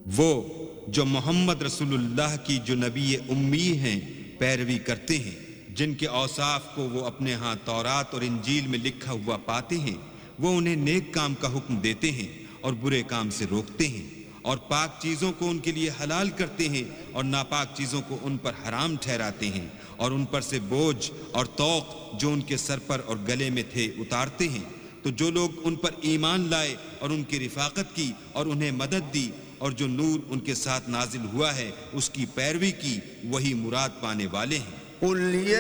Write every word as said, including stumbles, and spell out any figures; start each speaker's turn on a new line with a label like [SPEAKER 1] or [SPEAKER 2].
[SPEAKER 1] वो जो मोहम्मद रसूलुल्लाह की जो नबी उम्मी हैं पैरवी करते हैं, जिनके औसाफ को वो अपने यहाँ तौरात और इंजील में लिखा हुआ पाते हैं, वो उन्हें नेक काम का हुक्म देते हैं और बुरे काम से रोकते हैं, और पाक चीज़ों को उनके लिए हलाल करते हैं और नापाक चीज़ों को उन पर हराम ठहराते हैं, और उन पर से बोझ और तौक जो उनके सर पर और गले में थे उतारते हैं। तो जो लोग उन पर ईमान लाए और उनकी रिफाकत की और उन्हें मदद दी और जो नूर उनके साथ नाजिल हुआ है उसकी पैरवी की, वही मुराद पाने वाले हैं।